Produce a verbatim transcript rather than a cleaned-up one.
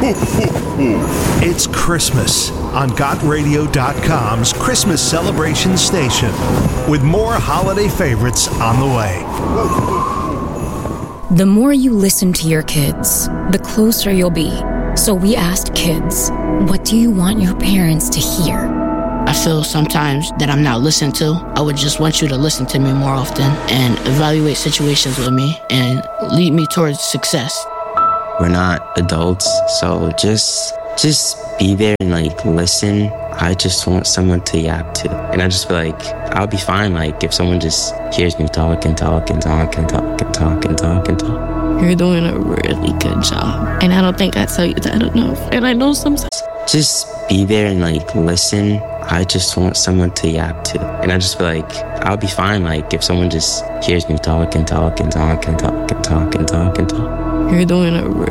It's Christmas on got radio dot com's Christmas celebration station, with more holiday favorites on the way. The more you listen to your kids, the closer you'll be. So we asked kids, what do you want your parents to hear? I feel sometimes that I'm not listened to. I would just want you to listen to me more often and evaluate situations with me and lead me towards success. We're not adults, so just just be there and like listen. I just want someone to yap to. And I just feel like I'll be fine like if someone just hears me talk and talk and talk and talk and talk and talk and talk. You're doing a really good job. And I don't think I tell you that enough. And I know sometimes. Just be there and like listen. I just want someone to yap to. And I just feel like I'll be fine like if someone just hears me talk and talk and talk and talk and talk and talk and talk. You're doing a